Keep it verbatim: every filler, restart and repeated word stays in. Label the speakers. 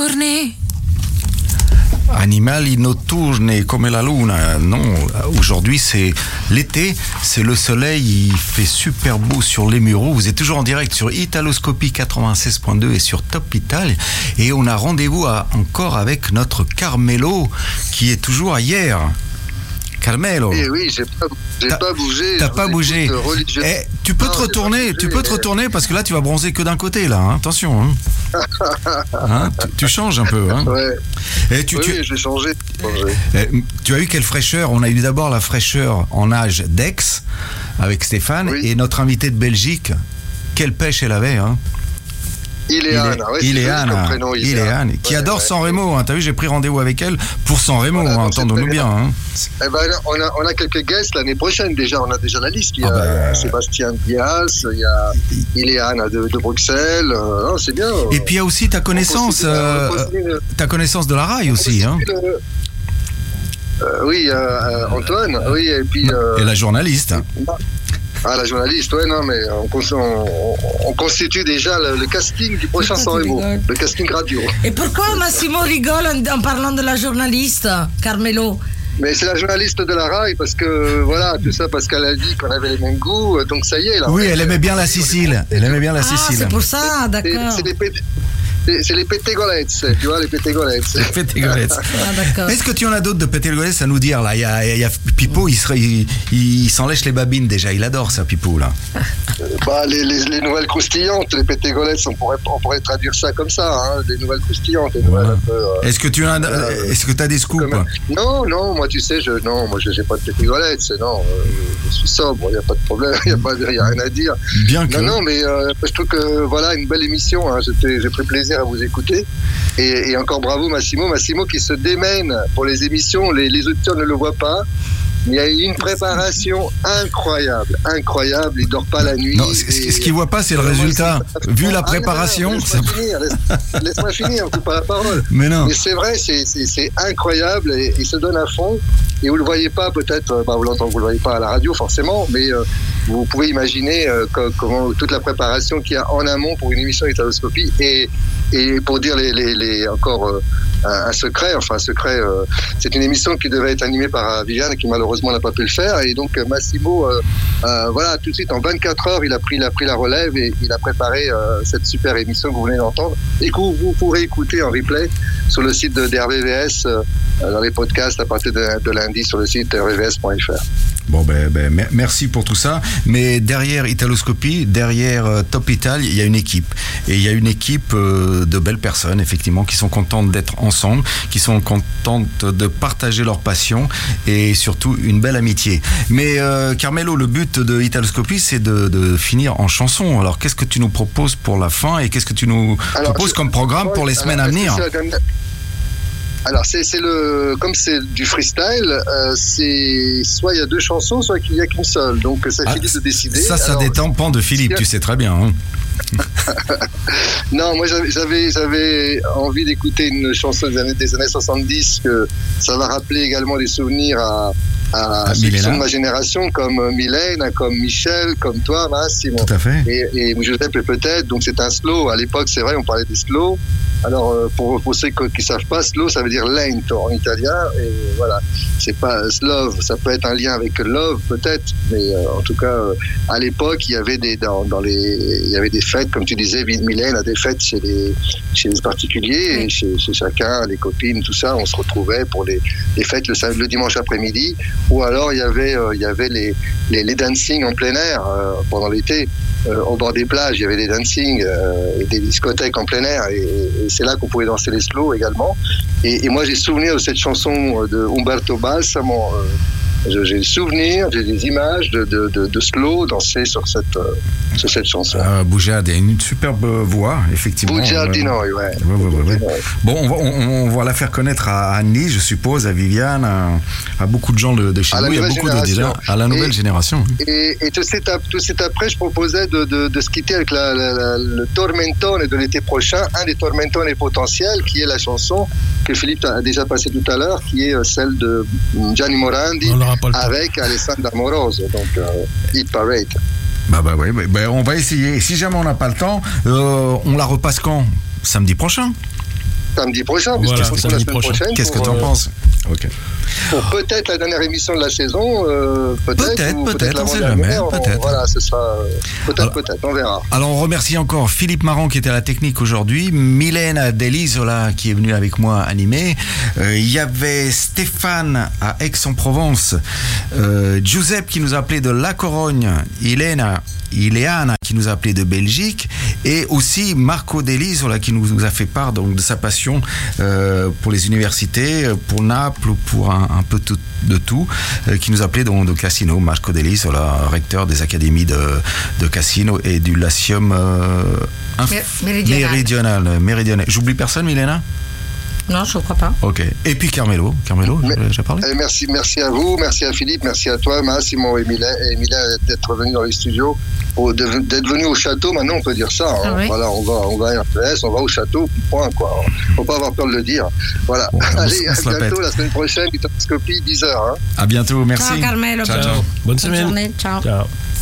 Speaker 1: notturni.
Speaker 2: Animali notturni come la luna. Non, aujourd'hui c'est l'été, c'est le soleil, il fait super beau sur les Mureaux. Vous êtes toujours en direct sur Italoscopie quatre-vingt-seize point deux et sur Top Italia. Et on a rendez-vous à, encore avec notre Carmelo qui est toujours à hier. Carmelo.
Speaker 3: Eh oui, j'ai pas, j'ai
Speaker 2: t'as,
Speaker 3: pas bougé.
Speaker 2: T'as pas bougé. Eh, tu peux non, te retourner, bougé, tu peux te retourner parce que là tu vas bronzer que d'un côté là. Hein. Attention. Hein. hein, tu, tu changes un peu. Hein.
Speaker 3: Ouais.
Speaker 2: Et tu,
Speaker 3: oui,
Speaker 2: tu,
Speaker 3: oui, je vais changer.
Speaker 2: Eh, tu as eu quelle fraîcheur? On a eu d'abord la fraîcheur en âge d'Aix avec Stéphane oui. et notre invité de Belgique. Quelle pêche elle avait. Hein.
Speaker 3: Iléane, ouais,
Speaker 2: Iléane, prénom, Iléane, qui ouais, adore ouais, San Remo. Hein. T'as vu, j'ai pris rendez-vous avec elle pour San Remo. Voilà, hein, entendons-nous bien. Hein.
Speaker 3: Eh ben, on a, on a quelques guests l'année prochaine déjà. On a déjà la liste. Il y a ah ben... Sébastien Diaz, il y a Iléane de, de Bruxelles. Euh, non, c'est bien.
Speaker 2: Et puis il y a aussi ta connaissance, euh, euh, ta connaissance de la rail aussi. Hein.
Speaker 3: Le... Euh, oui, euh, Antoine. Oui, et puis. Euh...
Speaker 2: Et la journaliste.
Speaker 3: Ah, la journaliste, ouais, non, mais on, on, on constitue déjà le, le casting du prochain San Remo, le casting radio.
Speaker 1: Et pourquoi Massimo rigole en, en parlant de la journaliste, Carmelo?
Speaker 3: Mais c'est la journaliste de la rail, parce que, voilà, tout ça, parce qu'elle a dit qu'on avait les mêmes goûts, donc ça y est, là.
Speaker 2: Oui, elle aimait bien la Sicile, elle aimait bien la
Speaker 1: ah,
Speaker 2: Sicile.
Speaker 1: C'est pour ça, d'accord.
Speaker 3: C'est, c'est des C'est, c'est les pettegolezze, tu vois, les pettegolezze.
Speaker 2: Les pettegolezze.
Speaker 1: Ah, d'accord.
Speaker 2: Est-ce que tu en as d'autres de pettegolezze à nous dire, là? Il y a, il y a Pipo, il, serait, il, il s'en lèche les babines déjà, il adore ça, Pipo, là.
Speaker 3: Bah, les, les, les nouvelles croustillantes, les pettegolezze, on pourrait, on pourrait traduire ça comme ça, hein, des nouvelles croustillantes. Des nouvelles
Speaker 2: voilà.
Speaker 3: un peu, euh,
Speaker 2: est-ce que tu as, euh, est-ce que tu as des scoops?
Speaker 3: comme, Non, non, moi, tu sais, je, non, moi, je n'ai pas de pettegolezze, non, euh, je suis sobre, il n'y a pas de problème, il n'y a, a rien à dire.
Speaker 2: Bien que.
Speaker 3: Non, non, mais euh, je trouve que, voilà, une belle émission, hein, j'ai, j'ai pris plaisir à vous écouter. Et, et encore bravo Massimo, Massimo qui se démène pour les émissions, les, les auditeurs ne le voient pas, mais il y a une préparation incroyable, incroyable, il dort pas la nuit.
Speaker 2: Non, ce, ce qu'il voit pas, c'est le résultat. Vu la préparation...
Speaker 3: Ah, non, non, laisse-moi finir, laisse, laisse-moi finir, on coupe pas la parole.
Speaker 2: Mais non.
Speaker 3: Mais c'est vrai, c'est, c'est, c'est incroyable, et il se donne à fond, et vous le voyez pas peut-être, bah vous l'entendez, vous le voyez pas à la radio forcément, mais euh, vous pouvez imaginer euh, comment toute la préparation qu'il y a en amont pour une émission Italoscopie, et Et pour dire les, les, les encore euh, un, un secret, enfin un secret, euh, c'est une émission qui devait être animée par Viviane qui malheureusement n'a pas pu le faire. Et donc Massimo, euh, euh, voilà, tout de suite en vingt-quatre heures, il a pris, il a pris la relève et il a préparé euh, cette super émission que vous venez d'entendre et que vous, vous pourrez écouter en replay sur le site de, de R V V S, euh, dans les podcasts à partir de, de lundi sur le site r v v s point f r.
Speaker 2: Bon, ben, ben, merci pour tout ça. Mais derrière Italoscopie, derrière euh, Top Italia, il y a une équipe. Et il y a une équipe euh, de belles personnes, effectivement, qui sont contentes d'être ensemble, qui sont contentes de partager leur passion et surtout une belle amitié. Mais euh, Carmelo, le but de Italoscopie, c'est de, de finir en chanson. Alors, qu'est-ce que tu nous proposes pour la fin et qu'est-ce que tu nous alors, proposes je, comme programme pour les semaines à venir?
Speaker 3: Alors, c'est, c'est le, comme c'est du freestyle, euh, c'est soit il y a deux chansons, soit qu'il n'y a qu'une seule. Donc, c'est à Philippe ah, de décider.
Speaker 2: Ça, ça Alors, dépend de Philippe, tu sais très bien. Hein.
Speaker 3: Non, moi j'avais, j'avais, j'avais envie d'écouter une chanson des années, des années soixante-dix, que ça va rappeler également des souvenirs à, à, à ceux qui sont de ma génération, comme Mylène, comme Michel, comme toi, Massimo.
Speaker 2: Tout à fait.
Speaker 3: Et, et Giuseppe peut-être, donc c'est un slow. À l'époque, c'est vrai, on parlait des slow. Alors, pour, pour ceux qui ne savent pas, slow, ça veut dire lento en italien. Et voilà, c'est pas slow, ça peut être un lien avec love, peut-être. Mais euh, en tout cas, euh, à l'époque, il y avait des, dans, dans les, il y avait des fêtes, comme tu disais, Mylène a des fêtes chez les, chez les particuliers, et chez, chez chacun, les copines, tout ça, on se retrouvait pour les, les fêtes le, le dimanche après-midi. Ou alors, il y avait, euh, il y avait les, les, les dancing en plein air euh, pendant l'été. Euh, au bord des plages, il y avait des dancing euh, et des discothèques en plein air, et, et c'est là qu'on pouvait danser les slow également. Et, et moi, j'ai souvenir de cette chanson de Umberto Balsamo. Euh, j'ai le souvenir, j'ai des images de, de, de, de slow danser sur cette, euh, sur cette chanson.
Speaker 2: Euh, Bugiardi a une superbe voix, effectivement.
Speaker 3: Bugiardino, ouais.
Speaker 2: Ouais, ouais, ouais, ouais. Bon, on va, on, on va la faire connaître à Annie, je suppose, à Viviane, à, à beaucoup de gens de, de chez nous. Il y a beaucoup de déjà à la nouvelle
Speaker 3: et,
Speaker 2: génération.
Speaker 3: Et, et tout, de suite, tout de suite après, je proposais de, de, de se quitter avec la, la, la, le Tormentone de l'été prochain, un des Tormentone potentiels, qui est la chanson que Philippe a déjà passée tout à l'heure, qui est celle de Gianni Morandi avec Alessandra Moroso, donc euh, Hit Parade.
Speaker 2: Bah bah oui, bah, bah, on va essayer. Si jamais on n'a pas le temps, euh, on la repasse quand? Samedi prochain.
Speaker 3: samedi prochain,
Speaker 4: Voilà,
Speaker 3: puisque c'est la
Speaker 4: samedi
Speaker 3: semaine
Speaker 4: prochain.
Speaker 3: prochaine.
Speaker 2: Qu'est-ce que
Speaker 3: pour,
Speaker 2: tu en
Speaker 3: euh,
Speaker 2: penses? Ok.
Speaker 3: Pour peut-être la dernière émission de la saison, euh, peut-être.
Speaker 2: Peut-être,
Speaker 3: ou
Speaker 2: peut-être, on sait
Speaker 3: l'avant-dernière,
Speaker 2: jamais,
Speaker 3: on-
Speaker 2: peut-être.
Speaker 3: Voilà, ce sera. euh, Peut-être,
Speaker 2: Alors-
Speaker 3: peut-être, on verra.
Speaker 2: Alors on remercie encore Philippe Marron qui était à la technique aujourd'hui, Mylène Delisola qui est venue avec moi animer, euh, il y avait Stéphane à Aix-en-Provence, euh, Giuseppe qui nous appelait de La Corogne, Ilena, Ileana qui nous a appelé de Belgique, et aussi Marco Delisola qui nous, nous a fait part donc de sa passion euh, pour les universités, pour Naples, pour un, un peu tout, de tout, euh, qui nous appelait donc de Cassino, Marco Delisola, recteur des académies de, de Cassino et du Latium euh, inf-
Speaker 1: Mé- méridional.
Speaker 2: méridional. méridional. J'oublie personne, Milena?
Speaker 1: Non, je ne crois pas.
Speaker 2: Ok. Et puis Carmelo, Carmelo,
Speaker 3: Mais-
Speaker 2: j'ai parlé.
Speaker 3: Eh, merci, merci à vous, merci à Philippe, merci à toi, Massimo et Mylène, et Mylène d'être venu dans les studios, au- de- d'être venu au château. Maintenant, on peut dire ça. hein.
Speaker 1: Ah oui.
Speaker 3: Voilà, on va, on va à R P S, on va au château, puis point, quoi. Faut pas avoir peur de le dire. Voilà.
Speaker 2: Bon, on
Speaker 3: Allez,
Speaker 2: se- on
Speaker 3: à
Speaker 2: se la
Speaker 3: bientôt
Speaker 2: pète.
Speaker 3: la semaine prochaine, Vitoscopie, dix heures. Hein.
Speaker 2: À bientôt, merci.
Speaker 1: Ciao Carmelo.
Speaker 2: Ciao,
Speaker 1: bonne-
Speaker 2: ciao.
Speaker 4: Bonne
Speaker 1: Bonne
Speaker 4: semaine.
Speaker 1: journée. Ciao.
Speaker 4: Ciao.